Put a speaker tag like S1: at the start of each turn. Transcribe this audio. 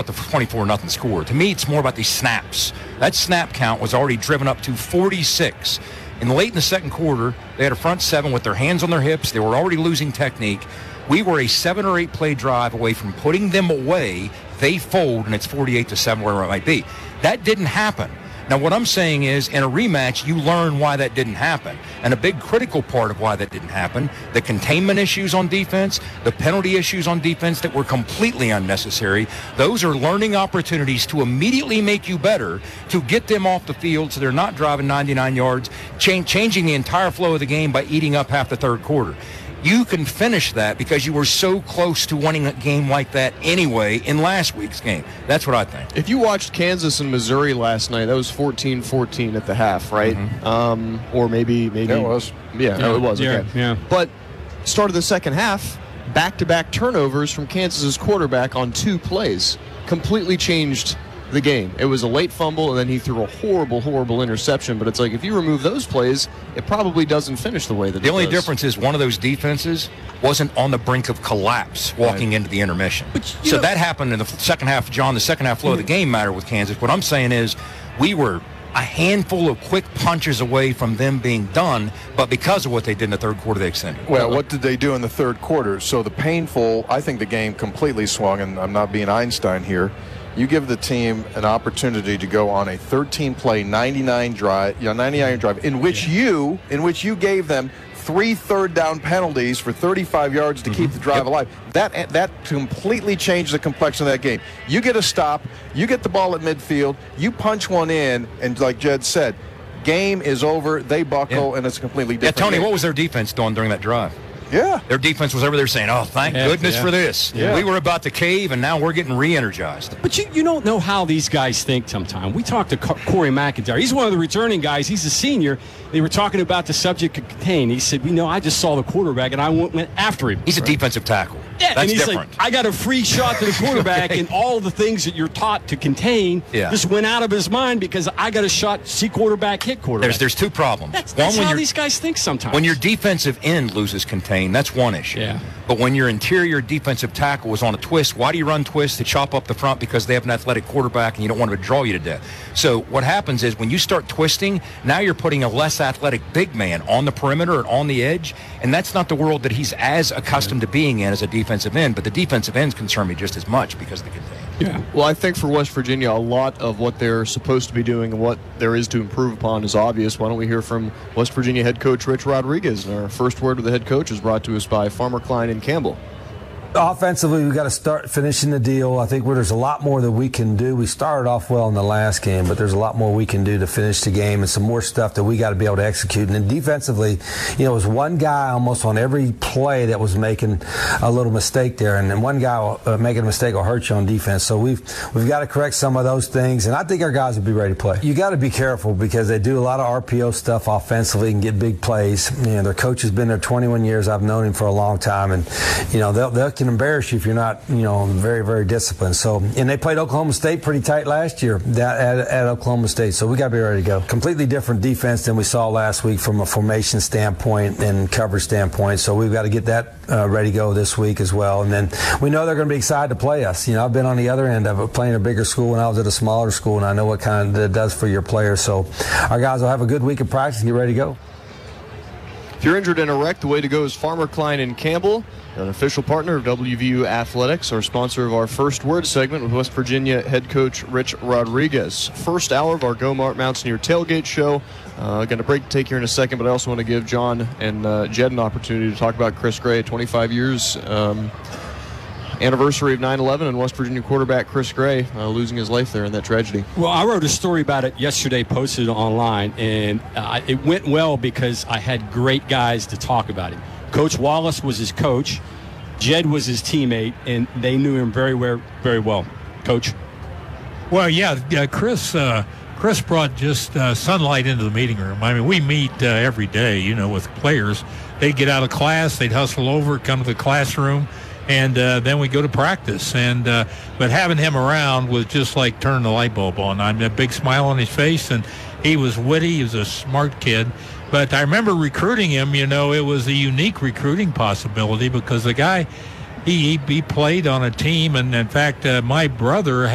S1: about the 24-0 score. To me, it's more about these snaps. That snap count was already driven up to 46. And late in the second quarter, they had a front seven with their hands on their hips. They were already losing technique. We were a 7 or 8 play drive away from putting them away. They fold, and it's 48-7, wherever it might be. That didn't happen. Now, what I'm saying is, in a rematch, you learn why that didn't happen. And a big critical part of why that didn't happen, the containment issues on defense, the penalty issues on defense that were completely unnecessary, those are learning opportunities to immediately make you better, to get them off the field so they're not driving 99 yards, changing the entire flow of the game by eating up half the third quarter. You can finish that because you were so close to winning a game like that anyway in last week's game. That's what I think.
S2: If you watched Kansas and Missouri last night, that was 14-14 at the half, right? Mm-hmm. Or maybe.
S3: Yeah, it was.
S2: Yeah, it was. Okay.
S4: Yeah.
S2: But start of the second half, back-to-back turnovers from Kansas's quarterback on 2 plays completely changed the game. It was a late fumble, and then he threw a horrible interception. But it's like, if you remove those plays, it probably doesn't finish the way that it does.
S1: The only difference is one of those defenses wasn't on the brink of collapse walking into the intermission. So that happened in the second half, John. The second half flow of the game mattered with Kansas. What I'm saying is we were a handful of quick punches away from them being done, but because of what they did in the third quarter, they extended.
S3: Well, what did they do in the third quarter? So I think the game completely swung, and I'm not being Einstein here. You give the team an opportunity to go on a 13-play 99 drive in which you gave them 3 third-down penalties for 35 yards to keep the drive alive. That completely changed the complexion of that game. You get a stop, you get the ball at midfield, you punch one in, and like Jed said, game is over. They buckle, and it's a completely different.
S1: Tony,
S3: game.
S1: what was their defense doing during that drive?
S3: Yeah.
S1: Their defense was over there saying, oh, thank goodness for this.
S4: Yeah.
S1: We were about to cave, and now we're getting re-energized.
S4: But you don't know how these guys think sometimes. We talked to Corey McIntyre. He's one of the returning guys. He's a senior. They were talking about the subject of contain. He said, I just saw the quarterback, and I went after him.
S1: He's a defensive tackle.
S4: Yeah,
S1: That's
S4: and he's
S1: different.
S4: like, I got a free shot to the quarterback, and all the things that you're taught to contain just went out of his mind because I got a shot, see quarterback, hit quarterback.
S1: There's 2 problems.
S4: That's how these guys think sometimes.
S1: When your defensive end loses contain, that's one issue.
S4: Yeah.
S1: But when your interior defensive tackle is on a twist, why do you run twists to chop up the front? Because they have an athletic quarterback and you don't want him to draw you to death. So what happens is when you start twisting, now you're putting a less athletic big man on the perimeter and on the edge, and that's not the world that he's as accustomed to being in as a defensive end. But the defensive ends concern me just as much because of the contain.
S2: Yeah. Well, I think for West Virginia, a lot of what they're supposed to be doing and what there is to improve upon is obvious. Why don't we hear from West Virginia head coach Rich Rodriguez? And our first word with the head coach is brought to us by Farmer Klein and Campbell.
S5: Offensively, we've got to start finishing the deal. I think there's a lot more that we can do. We started off well in the last game, but there's a lot more we can do to finish the game and some more stuff that we got to be able to execute. And then defensively, it was one guy almost on every play that was making a little mistake there. And then one guy making a mistake will hurt you on defense. So we've got to correct some of those things. And I think our guys will be ready to play. You got to be careful because they do a lot of RPO stuff offensively and get big plays. Their coach has been there 21 years. I've known him for a long time. And, they can embarrass you if you're not, very, very disciplined. So, and they played Oklahoma State pretty tight last year at Oklahoma State. So we got to be ready to go. Completely different defense than we saw last week from a formation standpoint and coverage standpoint. So we've got to get that ready to go this week as well. And then we know they're going to be excited to play us. I've been on the other end of it, playing a bigger school when I was at a smaller school, and I know what kind of it does for your players. So our guys will have a good week of practice and get ready to go.
S2: If you're injured in a wreck, the way to go is Farmer Klein and Campbell, an official partner of WVU Athletics, our sponsor of our First Word segment with West Virginia head coach Rich Rodriguez. First hour of our Go Mart Mountaineer tailgate show. Going to break to take here in a second, but I also want to give John and Jed an opportunity to talk about Chris Gray, 25 years anniversary of 9/11, and West Virginia quarterback Chris Gray losing his life there in that tragedy.
S4: Well, I wrote a story about it yesterday, posted online, and it went well because I had great guys to talk about him. Coach Wallace was his coach. Jed was his teammate, and they knew him very well. Coach?
S6: Well, Chris brought just sunlight into the meeting room. I mean, we meet every day, with players. They'd get out of class, they'd hustle over, come to the classroom, and then we go to practice. But having him around was just like turning the light bulb on. I mean, a big smile on his face, and he was witty. He was a smart kid. But I remember recruiting him. It was a unique recruiting possibility because the guy, he played on a team, and in fact, my brother